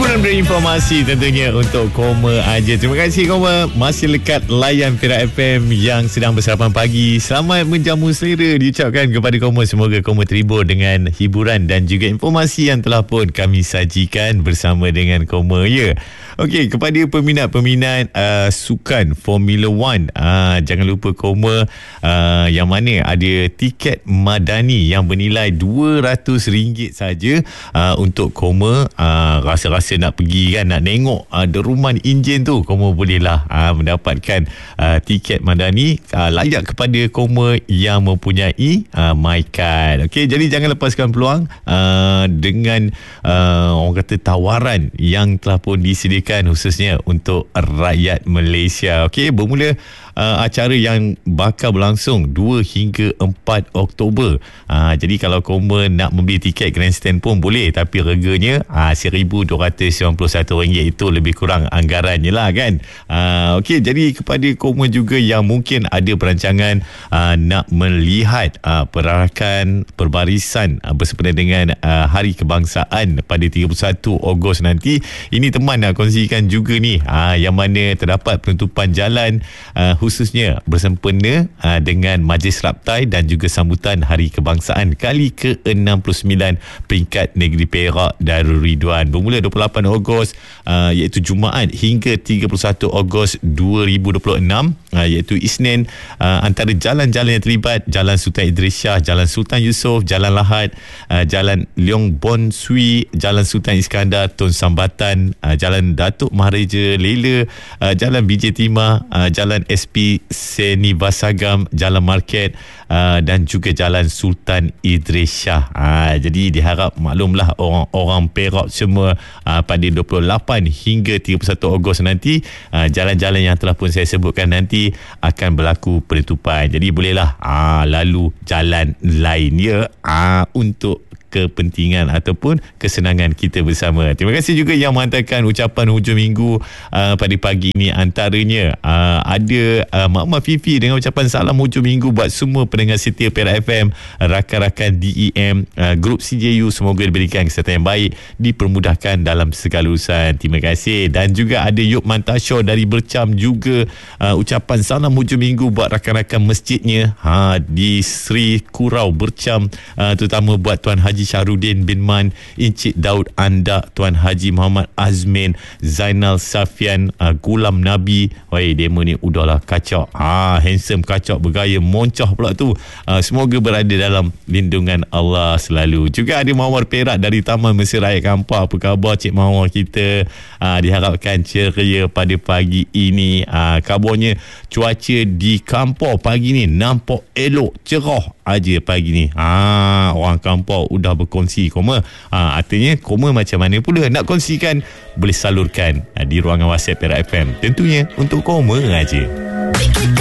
Hiburan berinformasi tentunya untuk Koma aja. Terima kasih Koma masih lekat layan Perak FM yang sedang bersarapan pagi. Selamat menjamu selera diucapkan kepada Koma. Semoga Koma terhibur dengan hiburan dan juga informasi yang telah pun kami sajikan bersama dengan Koma ya. Okey, kepada peminat-peminat sukan Formula 1, jangan lupa Koma yang mana ada tiket madani yang bernilai RM200 saja untuk Koma. Rasa-rasa nak pergi kan, nak tengok deruman enjin tu, Koma bolehlah mendapatkan tiket madani layak kepada Koma yang mempunyai MyCard. Okey, jadi jangan lepaskan peluang dengan orang kata tawaran yang telah pun disediakan khususnya untuk rakyat Malaysia. Okey, bermula acara yang bakal berlangsung 2 hingga 4 Oktober. Jadi kalau Koma nak membeli tiket grandstand pun boleh, tapi reganya RM1,291 itu lebih kurang anggarannya lah kan. Okey, jadi kepada Koma juga yang mungkin ada perancangan nak melihat perarakan perbarisan bersempena dengan Hari Kebangsaan pada 31 Ogos nanti, ini teman nak kongsikan juga ni yang mana terdapat penutupan jalan khususnya bersempena dengan Majlis Raptai dan juga sambutan Hari Kebangsaan kali ke-69 peringkat Negeri Perak Darul Ridwan bermula 28 Ogos iaitu Jumaat hingga 31 Ogos 2026 iaitu Isnin. Antara jalan-jalan yang terlibat Jalan Sultan Idris Shah, Jalan Sultan Yusof, Jalan Lahad, Jalan Leong Bon Sui, Jalan Sultan Iskandar Tun Sambatan, Jalan Datuk Maharaja Lela, Jalan BJ Timah, Jalan SP Seni Basagam, Jalan Market dan juga Jalan Sultan Idris Shah. Jadi diharap maklumlah orang-orang Perak semua pada 28 hingga 31 Ogos nanti jalan-jalan yang telah pun saya sebutkan nanti akan berlaku penutupan. Jadi bolehlah lalu jalan lain ya untuk kepentingan ataupun kesenangan kita bersama. Terima kasih juga yang menghantarkan ucapan hujung minggu pada pagi ini. Antaranya ada Mak Fifi dengan ucapan salam hujung minggu buat semua pendengar setia Perak FM, rakan-rakan DEM, grup CJU, semoga diberikan kesihatan yang baik, dipermudahkan dalam segala urusan. Terima kasih. Dan juga ada Yop Mantasho dari Bercam juga ucapan salam hujung minggu buat rakan-rakan masjidnya di Sri Kurau Bercam, terutama buat Tuan Haji Syahrudin bin Man, Encik Daud Anda, Tuan Haji Muhammad Azmin, Zainal Safian, Gulam Nabi. Demo ni udahlah kacau. Handsome, kacau, bergaya, moncah pula tu. Semoga berada dalam lindungan Allah selalu. Juga ada Mawar Perak dari Taman Mesir Raya Kampar. Apa khabar Cik Mawar kita? Diharapkan ceria pada pagi ini. Kabarnya cuaca di Kampar pagi ni nampak elok, cerah aja pagi ni. Orang Kampar udah berkongsi Koma. Artinya Koma macam mana pula nak kongsikan, boleh salurkan di ruangan WhatsApp Perak FM, tentunya untuk Koma aja.